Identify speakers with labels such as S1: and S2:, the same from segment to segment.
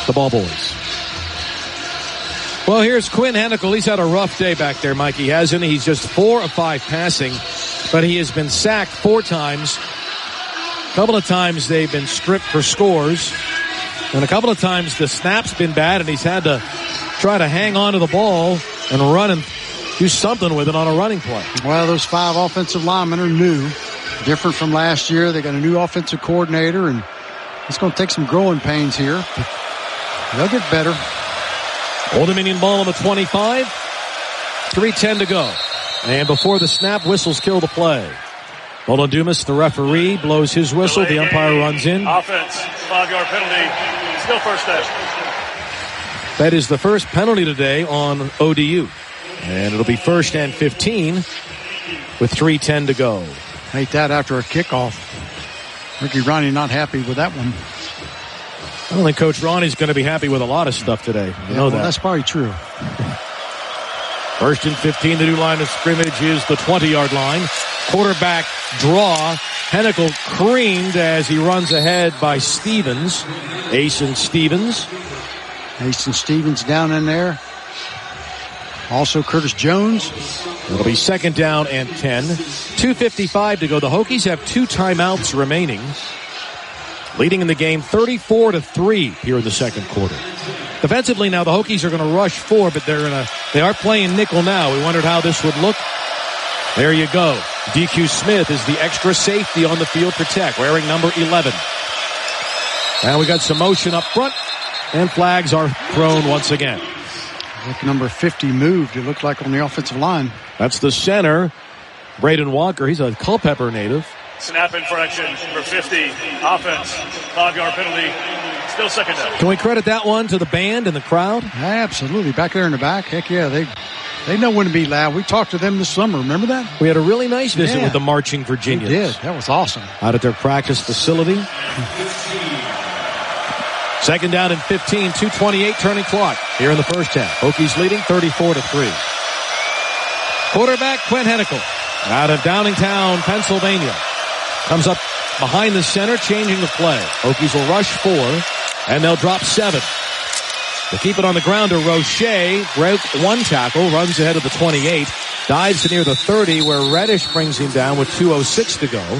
S1: the ball boys. Well, here's Quinn Henicle. He's had a rough day back there, Mike. He hasn't. He's just 4 of 5 passing, but he has been sacked 4 times. A couple of times they've been stripped for scores, and a couple of times the snap's been bad, and he's had to try to hang on to the ball and run and do something with it on a running play.
S2: Well, those 5 offensive linemen are new, different from last year. They got a new offensive coordinator, and it's going to take some growing pains here. They'll get better.
S1: Old Dominion ball on the 25. 3:10 to go. And before the snap, whistles kill the play. Nolan Dumas, the referee, blows his whistle. The umpire runs in.
S3: Offense, 5-yard penalty. Still first down.
S1: That is the first penalty today on ODU. And it'll be 1st and 15 with 3:10 to go.
S2: Hate that after a kickoff. Ricky Ronnie not happy with that one.
S1: I don't think Coach Ronnie's going to be happy with a lot of stuff today. You know that.
S2: That's probably true.
S1: 1st and 15, the new line of scrimmage is the 20-yard line. Quarterback draw. Henicle creamed as he runs ahead by Stevens. Asen Stevens.
S2: Asen Stevens down in there. Also Curtis Jones.
S1: It'll be 2nd down and 10. 2:55 to go. The Hokies have 2 timeouts remaining. Leading in the game 34-3 here in the second quarter. Defensively now, the Hokies are going to rush 4, but they are playing nickel now. We wondered how this would look. There you go. DQ Smith is the extra safety on the field for Tech, wearing number 11. Now we got some motion up front, and flags are thrown once again.
S2: Look, number 50 moved, it looked like, on the offensive line.
S1: That's the center, Braden Walker. He's a Culpeper native.
S3: Snap infraction for 50. Offense, 5-yard penalty. Still 2nd down.
S1: Can we credit that one to the band and the crowd?
S2: Absolutely. Back there in the back. Heck yeah, they know when to be loud. We talked to them this summer. Remember that?
S1: We had a really nice visit with the Marching Virginians.
S2: We did. That was awesome.
S1: Out at their practice facility. 2nd down and 15. 2:28 turning clock here in the first half. Hokies leading 34-3. Quarterback Quinn Henicle out of Downingtown, Pennsylvania. Comes up behind the center, changing the play. Hokies will rush 4, and they'll drop 7. To keep it on the ground, Roche broke 1 tackle, runs ahead of the 28, dives to near the 30, where Reddish brings him down with 2:06 to go.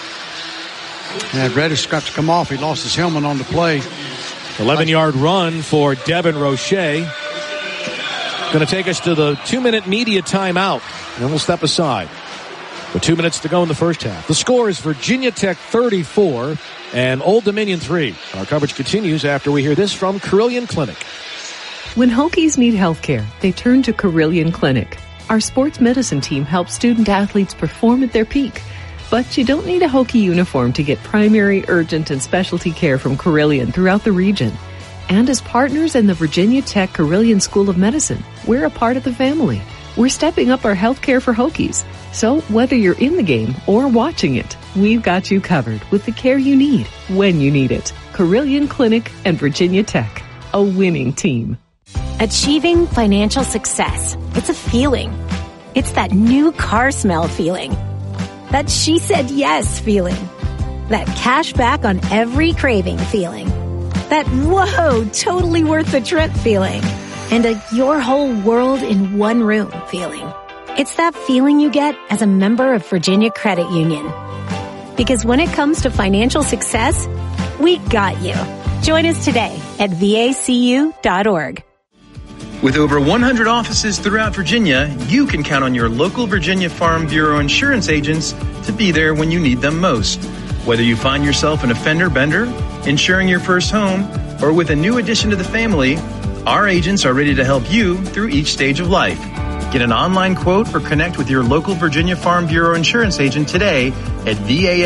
S2: And Reddish got to come off. He lost his helmet on the play.
S1: 11-yard run for Devin Roche. Going to take us to the 2-minute media timeout, and we'll step aside. With 2 minutes to go in the first half. The score is Virginia Tech 34 and Old Dominion 3. Our coverage continues after we hear this from Carilion Clinic.
S4: When Hokies need health care, they turn to Carilion Clinic. Our sports medicine team helps student athletes perform at their peak. But you don't need a Hokie uniform to get primary, urgent, and specialty care from Carilion throughout the region. And as partners in the Virginia Tech Carilion School of Medicine, we're a part of the family. We're stepping up our health care for Hokies. So whether you're in the game or watching it, we've got you covered with the care you need when you need it. Carilion Clinic and Virginia Tech, a winning team.
S5: Achieving financial success. It's a feeling. It's that new car smell feeling. That she said yes feeling. That cash back on every craving feeling. That whoa, totally worth the trip feeling. And a your whole world in one room feeling. It's that feeling you get as a member of Virginia Credit Union. Because when it comes to financial success, we got you. Join us today at vacu.org.
S6: With over 100 offices throughout Virginia, you can count on your local Virginia Farm Bureau insurance agents to be there when you need them most. Whether you find yourself an offender bender, insuring your first home, or with a new addition to the family, our agents are ready to help you through each stage of life. Get an online quote or connect with your local Virginia Farm Bureau insurance agent today at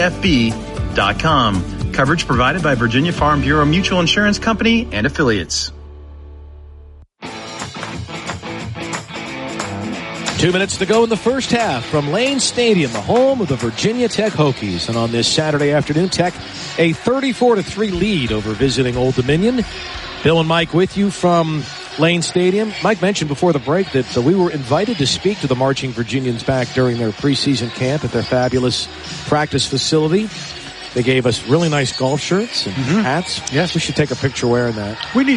S6: VAFB.com. Coverage provided by Virginia Farm Bureau Mutual Insurance Company and affiliates.
S1: 2 minutes to go in the first half from Lane Stadium, the home of the Virginia Tech Hokies. And on this Saturday afternoon, Tech a 34-3 lead over visiting Old Dominion. Bill and Mike with you from Lane Stadium. Mike mentioned before the break that we were invited to speak to the Marching Virginians back during their preseason camp at their fabulous practice facility. They gave us really nice golf shirts and hats.
S2: Yes.
S1: We should take a picture wearing that.
S2: We need